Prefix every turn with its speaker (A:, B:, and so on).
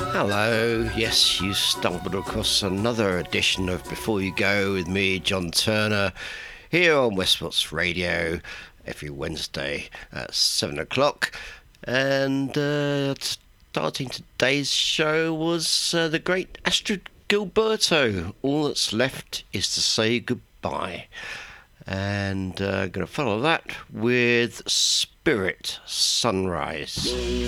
A: Hello, yes, you stumbled across another edition of Before You Go with me, John Turner, here on Westport's Radio every Wednesday at 7 o'clock. And starting today's show was the great Astrid Gilberto. All that's left is to say goodbye. And going to follow that with Spirit Sunrise.